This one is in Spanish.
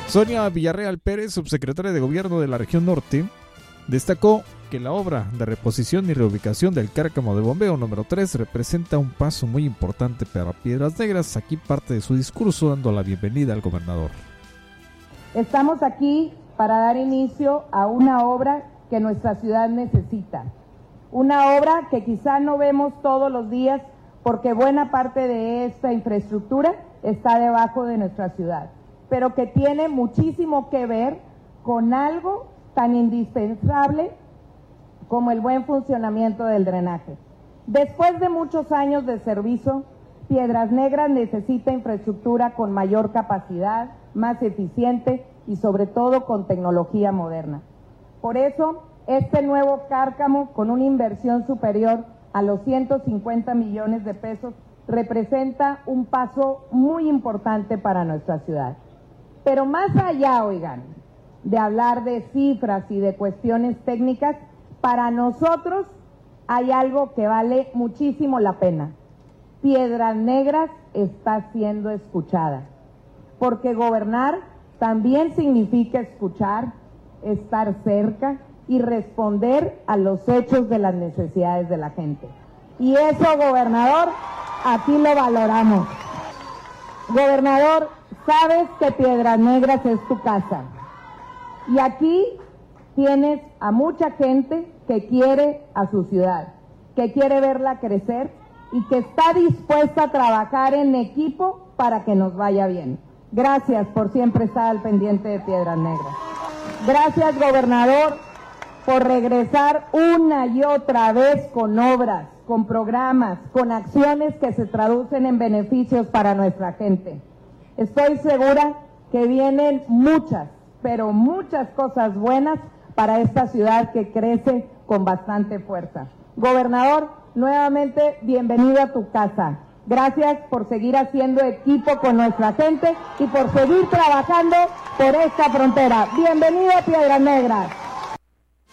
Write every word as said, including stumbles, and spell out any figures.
Sonia Villarreal Pérez, subsecretaria de Gobierno de la Región Norte, destacó que la obra de reposición y reubicación del cárcamo de bombeo número tres representa un paso muy importante para Piedras Negras. Aquí parte de su discurso dando la bienvenida al gobernador. Estamos aquí para dar inicio a una obra que nuestra ciudad necesita. Una obra que quizá no vemos todos los días porque buena parte de esta infraestructura está debajo de nuestra ciudad, pero que tiene muchísimo que ver con algo tan indispensable como el buen funcionamiento del drenaje. Después de muchos años de servicio, Piedras Negras necesita infraestructura con mayor capacidad, más eficiente y sobre todo con tecnología moderna. Por eso, este nuevo cárcamo, con una inversión superior a los ciento cincuenta millones de pesos, representa un paso muy importante para nuestra ciudad. Pero más allá, oigan, de hablar de cifras y de cuestiones técnicas, para nosotros hay algo que vale muchísimo la pena. Piedras Negras está siendo escuchada, porque gobernar también significa escuchar, estar cerca y responder a los hechos de las necesidades de la gente. Y eso, gobernador, aquí lo valoramos. Gobernador, sabes que Piedras Negras es tu casa. Y aquí tienes a mucha gente que quiere a su ciudad, que quiere verla crecer y que está dispuesta a trabajar en equipo para que nos vaya bien. Gracias por siempre estar al pendiente de Piedras Negras. Gracias, gobernador, por regresar una y otra vez con obras, con programas, con acciones que se traducen en beneficios para nuestra gente. Estoy segura que vienen muchas, pero muchas cosas buenas para esta ciudad que crece con bastante fuerza. Gobernador, nuevamente bienvenido a tu casa. Gracias por seguir haciendo equipo con nuestra gente y por seguir trabajando por esta frontera. Bienvenido a Piedras Negras.